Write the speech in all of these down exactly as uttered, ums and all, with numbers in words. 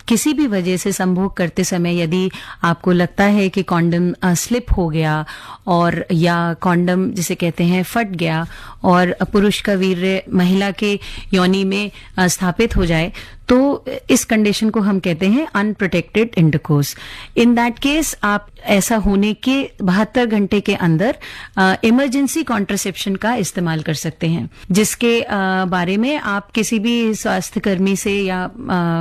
किसी भी वजह से संभोग करते समय यदि आपको लगता है कि कॉन्डम स्लिप हो गया और या कॉन्डम जिसे कहते हैं फट गया और पुरुष का वीर्य महिला के योनि में स्थापित हो जाए, तो इस कंडीशन को हम कहते हैं unprotected intercourse. In that case आप ऐसा होने के बहत्तर घंटे के अंदर इमरजेंसी कॉन्ट्रासेप्शन का इस्तेमाल कर सकते हैं, जिसके आ, बारे में आप किसी भी स्वास्थ्य कर्मी से या आ,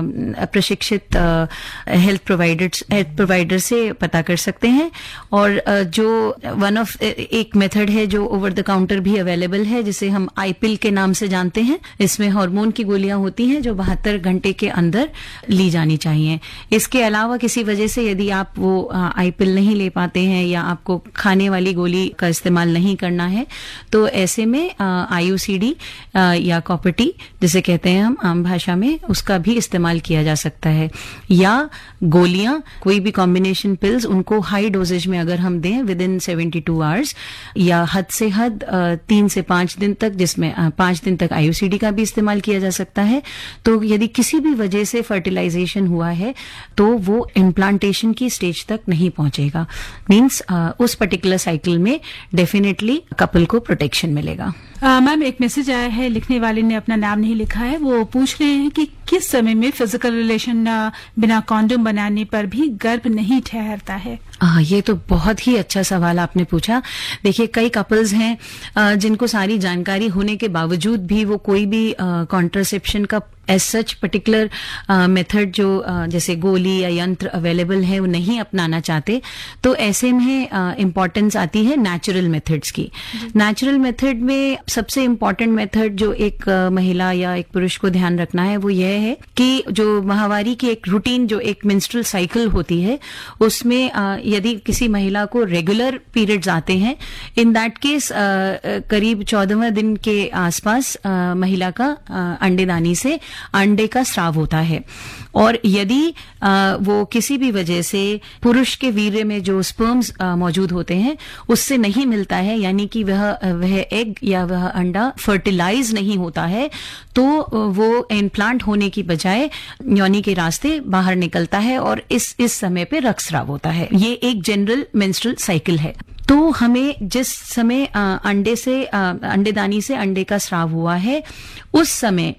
प्रशिक्षित हेल्थ प्रोवाइडर हेल्थ प्रोवाइडर से पता कर सकते हैं। और आ, जो वन ऑफ एक मेथड है जो ओवर द काउंटर भी अवेलेबल है, जिसे हम आईपिल के नाम से जानते हैं। इसमें हार्मोन की गोलियां होती हैं जो बहत्तर घंटे के अंदर ली जानी चाहिए। इसके अलावा किसी वजह से यदि आप वो आईपिल नहीं ले पाते हैं या आपको खाने वाली गोली का इस्तेमाल नहीं करना है, तो ऐसे में आईयूसीडी या कॉपर टी जिसे कहते हैं हम आम भाषा में, उसका भी इस्तेमाल किया जा सकता है। या गोलियां, कोई भी कॉम्बिनेशन पिल्स, उनको हाई डोजेज में अगर हम दें with in seventy two hours या हद से हद तीन से पांच दिन तक, जिसमें पांच दिन तक आईयूसीडी का भी इस्तेमाल किया जा सकता है। तो यदि किसी भी वजह से फर्टिलाइजेशन हुआ है तो वो इम्प्लांटेशन की स्टेज तक नहीं पहुंचेगा। मींस उस पर्टिकुलर साइकिल में डेफिनेटली कपल को प्रोटेक्शन मिलेगा। मैम, एक मैसेज आया है, लिखने वाले ने अपना नाम नहीं लिखा है। वो पूछ रहे हैं कि किस समय में फिजिकल रिलेशन बिना कॉन्डोम बनाने पर भी गर्भ नहीं ठहरता है। आ, ये तो बहुत ही अच्छा सवाल आपने पूछा। देखिए, कई कपल्स हैं आ, जिनको सारी जानकारी होने के बावजूद भी वो कोई भी कॉन्ट्रासेप्शन का एज सच पर्टिकुलर मेथड जो uh, जैसे गोली या यंत्र अवेलेबल है वो नहीं अपनाना चाहते। तो ऐसे में इम्पोर्टेंस uh, आती है नेचुरल मेथड्स की। नेचुरल मेथड में सबसे इम्पोर्टेंट मेथड जो एक uh, महिला या एक पुरुष को ध्यान रखना है वो यह है कि जो माहवारी की एक रूटीन, जो एक मेंस्ट्रुअल साइकिल होती है, उसमें uh, यदि किसी महिला को रेगुलर पीरियड्स आते हैं, इन दैट केस करीब चौदहवें दिन के आसपास uh, महिला का uh, अंडेदानी से अंडे का स्राव होता है। और यदि आ, वो किसी भी वजह से पुरुष के वीर्य में जो स्पर्म्स मौजूद होते हैं उससे नहीं मिलता है, यानी कि वह वह एग या वह अंडा फर्टिलाइज नहीं होता है, तो वो इम्प्लांट होने की बजाय योनि के रास्ते बाहर निकलता है और इस इस समय पे रक्तस्राव होता है। ये एक जनरल मेंस्ट्रुअल साइकिल है। तो हमें जिस समय आ, अंडे से आ, अंडेदानी से अंडे का स्राव हुआ है, उस समय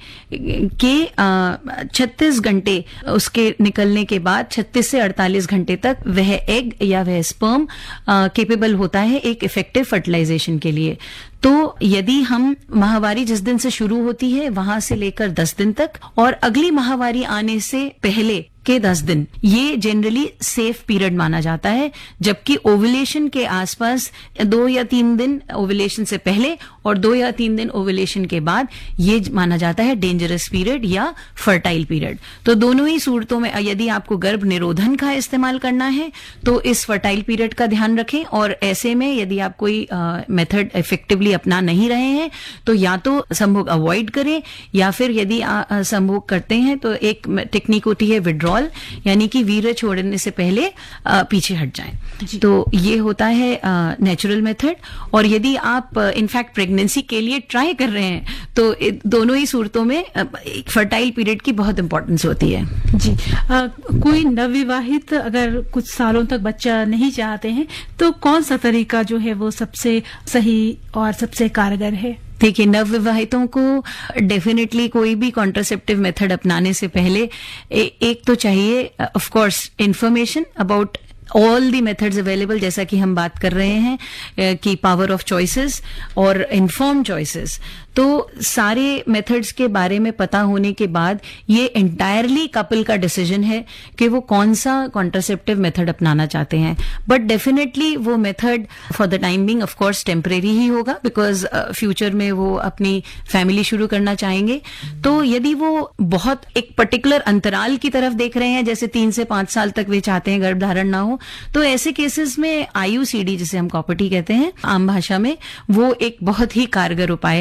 के छत्तीस घंटे उसके निकलने के बाद छत्तीस से अड़तालीस घंटे तक वह एग या वह स्पर्म केपेबल होता है एक इफेक्टिव फर्टिलाइजेशन के लिए। तो यदि हम माहवारी जिस दिन से शुरू होती है वहां से लेकर दस दिन तक और अगली माहवारी आने से पहले के दस दिन, ये जनरली सेफ पीरियड माना जाता है। जबकि ओवुलेशन के आसपास दो या तीन दिन ओवुलेशन से पहले और दो या तीन दिन ओवुलेशन के बाद ये माना जाता है डेंजरस पीरियड या फर्टाइल पीरियड। तो दोनों ही सूरतों में यदि आपको गर्भ निरोधन का इस्तेमाल करना है तो इस फर्टाइल पीरियड का ध्यान रखें। और ऐसे में यदि आप कोई मेथड इफेक्टिवली अपना नहीं रहे हैं तो या तो संभोग अवॉइड करें, या फिर यदि संभोग करते हैं तो एक टेक्निक होती है विड्रॉल, यानी कि वीर्य छोड़ने से पहले आ, पीछे हट जाएं। तो ये होता है नेचुरल मेथड। और यदि आप इनफैक्ट प्रेगनेंसी के लिए ट्राई कर रहे हैं तो दोनों ही सूरतों में फर्टाइल पीरियड की बहुत इंपॉर्टेंस होती है। जी, आ, कोई नवविवाहित अगर कुछ सालों तक बच्चा नहीं चाहते हैं तो कौन सा तरीका जो है वो सबसे सही और सबसे कारगर है? देखिए, नवविवाहितों को डेफिनेटली कोई भी कॉन्ट्रासेप्टिव मेथड अपनाने से पहले ए, एक तो चाहिए of course information about all the methods available, जैसा कि हम बात कर रहे हैं कि पावर ऑफ चॉइसेस और इन्फॉर्म चॉइसेस। तो सारे मेथड्स के बारे में पता होने के बाद ये एंटायरली कपल का डिसीजन है कि वो कौन सा कॉन्ट्रासेप्टिव मेथड अपनाना चाहते हैं। बट डेफिनेटली वो method for the time being of course temporary ही होगा, बिकॉज फ्यूचर में वो अपनी फैमिली शुरू करना चाहेंगे। तो यदि वो बहुत एक पर्टिकुलर अंतराल की तरफ देख रहे हैं, जैसे तीन से पांच साल तक वे चाहते हैं गर्भ धारण ना हो, तो ऐसे केसेस में आईयूसीडी जिसे हम कॉपर टी कहते हैं आम भाषा में, वो एक बहुत ही कारगर उपाय है।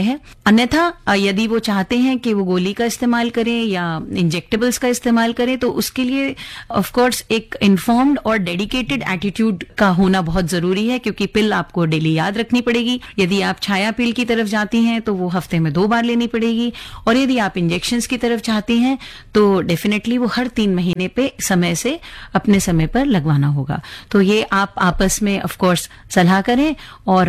अन्यथा यदि वो चाहते हैं कि वो गोली का इस्तेमाल करें या इंजेक्टेबल्स का इस्तेमाल करें, तो उसके लिए ऑफ कोर्स एक इन्फॉर्म्ड और डेडिकेटेड एटीट्यूड का होना बहुत जरूरी है, क्योंकि पिल आपको डेली याद रखनी पड़ेगी। यदि आप छाया पिल की तरफ जाती हैं तो वो हफ्ते में दो बार लेनी पड़ेगी, और यदि आप इंजेक्शंस की तरफ चाहती हैं तो डेफिनेटली वो हर तीन महीने पे समय से अपने समय पर लगवाना होगा। तो ये आप आपस में ऑफ कोर्स सलाह करें, और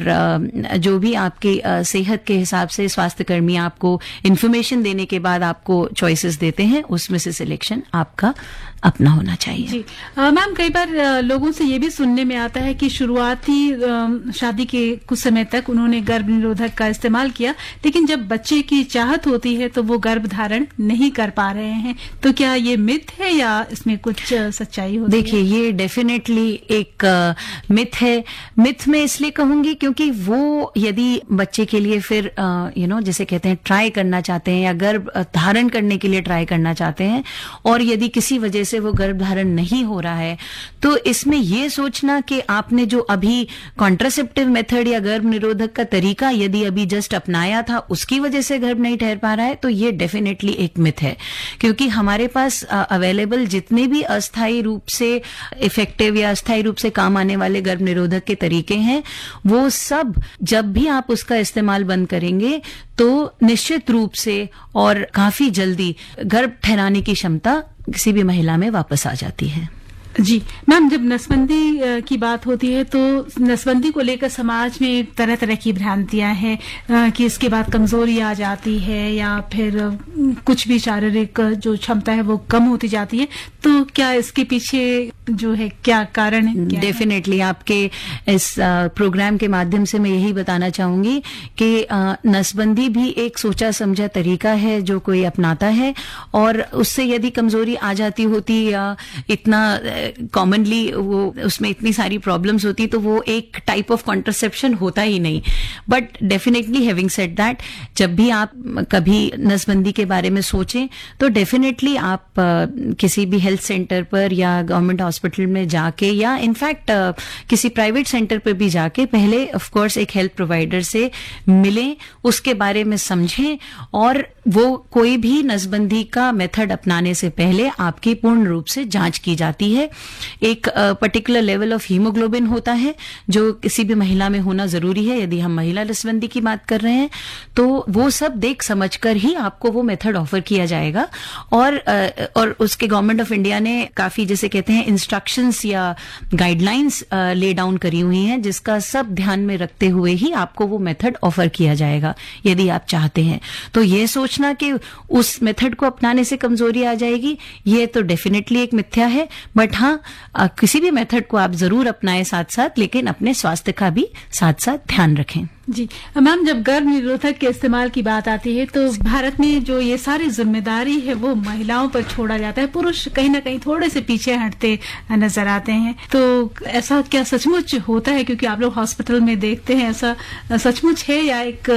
जो भी आपकी सेहत के हिसाब से स्वास्थ्य कर्मी आपको इन्फॉर्मेशन देने के बाद आपको चॉइसेस देते हैं, उसमें से सिलेक्शन आपका अपना होना चाहिए। जी मैम, कई बार आ, लोगों से ये भी सुनने में आता है कि शुरुआती आ, शादी के कुछ समय तक उन्होंने गर्भ निरोधक का इस्तेमाल किया, लेकिन जब बच्चे की चाहत होती है तो वो गर्भ धारण नहीं कर पा रहे हैं। तो क्या ये मिथ है या इसमें कुछ सच्चाई होती है? देखिए, ये डेफिनेटली एक मिथ है। मिथ में इसलिए कहूंगी क्योंकि वो यदि बच्चे के लिए फिर यू नो जैसे कहते हैं ट्राई करना चाहते हैं या गर्भ धारण करने के लिए ट्राई करना चाहते हैं, और यदि किसी वजह से वो गर्भ धारण नहीं हो रहा है, तो इसमें ये सोचना कि आपने जो अभी कॉन्ट्रासेप्टिव मेथड या गर्भ निरोधक का तरीका यदि अभी जस्ट अपनाया था उसकी वजह से गर्भ नहीं ठहर पा रहा है, तो ये डेफिनेटली एक मिथ है। क्योंकि हमारे पास अवेलेबल जितने भी अस्थायी रूप से इफेक्टिव या अस्थायी रूप से काम आने वाले गर्भ निरोधक के तरीके हैं, वो सब जब भी आप उसका इस्तेमाल बंद करेंगे तो निश्चित रूप से और काफी जल्दी गर्भ ठहराने की क्षमता किसी भी महिला में वापस आ जाती है। जी मैम, जब नसबंदी की बात होती है तो नसबंदी को लेकर समाज में तरह तरह की भ्रांतियां हैं कि इसके बाद कमजोरी आ जाती है या फिर कुछ भी शारीरिक जो क्षमता है वो कम होती जाती है। तो क्या इसके पीछे जो है क्या कारण है? डेफिनेटली आपके इस प्रोग्राम के माध्यम से मैं यही बताना चाहूंगी कि नसबंदी भी एक सोचा समझा तरीका है जो कोई अपनाता है, और उससे यदि कमजोरी आ जाती होती या इतना कॉमनली वो उसमें इतनी सारी प्रॉब्लम्स होती तो वो एक टाइप ऑफ कॉन्ट्रासेप्शन होता ही नहीं। But definitely having said that, जब भी आप कभी नसबंदी के बारे में सोचें तो डेफिनेटली आप uh, किसी भी हेल्थ सेंटर पर या गवर्नमेंट हॉस्पिटल में जाके या इनफैक्ट uh, किसी प्राइवेट सेंटर पर भी जाके पहले ऑफ कोर्स एक हेल्थ प्रोवाइडर से मिलें, उसके बारे में समझें, और वो कोई भी नसबंदी का मेथड अपनाने से पहले आपकी पूर्ण रूप से जांच की जाती है। एक पर्टिकुलर लेवल ऑफ हीमोग्लोबिन होता है जो किसी भी महिला में होना जरूरी है। यदि हम महिला नसबंदी की बात कर रहे हैं तो वो सब देख समझकर ही आपको वो मेथड ऑफर किया जाएगा, और uh, और उसके गवर्नमेंट ऑफ इंडिया ने काफी जैसे कहते हैं इंस्ट्रक्शंस या गाइडलाइंस ले डाउन करी हुई हैं, जिसका सब ध्यान में रखते हुए ही आपको वो मेथड ऑफर किया जाएगा यदि आप चाहते हैं। तो ये सोचना कि उस मेथड को अपनाने से कमजोरी आ जाएगी, ये तो डेफिनेटली एक मिथ्या है। बट हाँ, किसी भी मेथड को आप जरूर अपनाएं साथ साथ, लेकिन अपने स्वास्थ्य का भी साथ साथ ध्यान रखें। जी मैम, जब गर्भ निरोधक के इस्तेमाल की बात आती है तो भारत में जो ये सारी जिम्मेदारी है वो महिलाओं पर छोड़ा जाता है, पुरुष कहीं ना कहीं थोड़े से पीछे हटते नजर आते हैं। तो ऐसा क्या सचमुच होता है? क्योंकि आप लोग हॉस्पिटल में देखते हैं, ऐसा सचमुच है या एक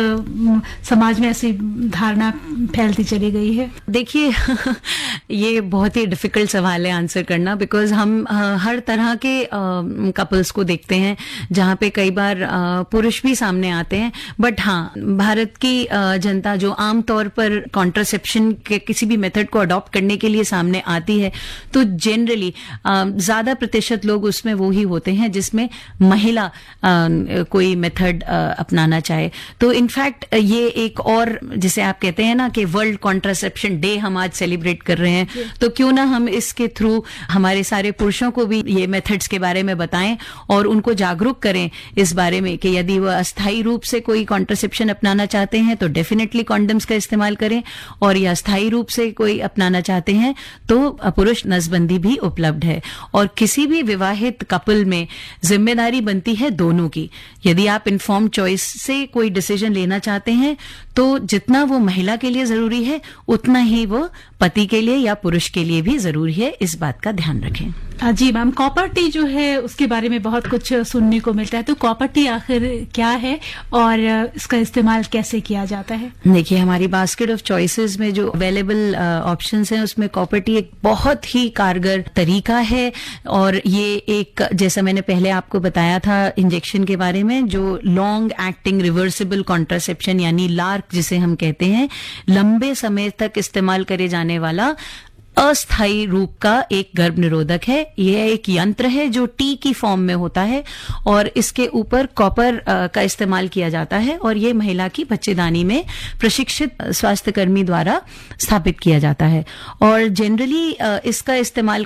समाज में ऐसी धारणा फैलती चली गई है? देखिए ये बहुत ही डिफिकल्ट सवाल है आंसर करना, बिकॉज हम हर तरह के कपल्स को देखते हैं जहाँ पे कई बार पुरुष भी सामने आते हैं। बट हाँ, भारत की जनता जो आमतौर पर कॉन्ट्रासेप्शन के किसी भी मेथड को अडॉप्ट करने के लिए सामने आती है, तो जनरली ज्यादा प्रतिशत लोग उसमें वो ही होते हैं जिसमें महिला कोई मेथड अपनाना चाहे। तो इनफैक्ट ये एक और जिसे आप कहते हैं ना कि वर्ल्ड कॉन्ट्रासेप्शन डे हम आज सेलिब्रेट कर रहे हैं, तो क्यों ना हम इसके थ्रू हमारे सारे पुरुषों को भी ये मेथड्स के बारे में बताएं और उनको जागरूक करें इस बारे में कि यदि वह अस्थायी रूप से कोई कॉन्ट्रासेप्शन अपनाना चाहते हैं तो डेफिनेटली कॉन्डम्स का इस्तेमाल करें, और या अस्थायी रूप से कोई अपनाना चाहते हैं तो पुरुष नसबंदी भी उपलब्ध है। और किसी भी विवाहित कपल में जिम्मेदारी बनती है दोनों की। यदि आप इन्फॉर्म्ड चॉइस से कोई डिसीजन लेना चाहते हैं तो जितना वो महिला के लिए जरूरी है उतना ही वो पति के लिए या पुरुष के लिए भी जरूरी है, इस बात का ध्यान रखें। जी मैम, कॉपर टी जो है उसके बारे में बहुत कुछ सुनने को मिलता है, तो कॉपर टी आखिर क्या है और इसका इस्तेमाल कैसे किया जाता है? देखिए, हमारी बास्केट ऑफ चॉइसेस में जो अवेलेबल ऑप्शंस हैं उसमें कॉपर टी एक बहुत ही कारगर तरीका है। और ये एक, जैसा मैंने पहले आपको बताया था इंजेक्शन के बारे में, जो लॉन्ग एक्टिंग रिवर्सिबल कॉन्ट्रासेप्शन यानी लार्क जिसे हम कहते हैं, लंबे समय तक इस्तेमाल करे जाने वाला अस्थायी रूप का एक गर्भ निरोधक है। यह एक यंत्र है जो टी की फॉर्म में होता है और इसके ऊपर कॉपर का इस्तेमाल किया जाता है और ये महिला की बच्चेदानी में प्रशिक्षित स्वास्थ्य कर्मी द्वारा स्थापित किया जाता है। और जनरली इसका इस्तेमाल